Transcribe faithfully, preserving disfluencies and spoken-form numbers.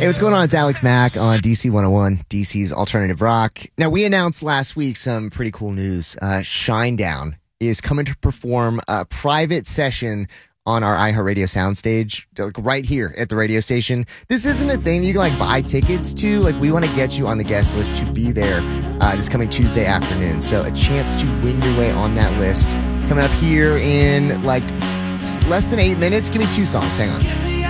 Hey, what's going on? It's Alex Mack on D C one oh one, D C's Alternative Rock. Now, we announced last week some pretty cool news. Uh, Shinedown is coming to perform a private session on our iHeartRadio soundstage, like right here at the radio station. This isn't a thing you can like buy tickets to. Like, we want to get you on the guest list to be there uh, this coming Tuesday afternoon. So a chance to win your way on that list coming up here in like less than eight minutes. Give me two songs. Hang on.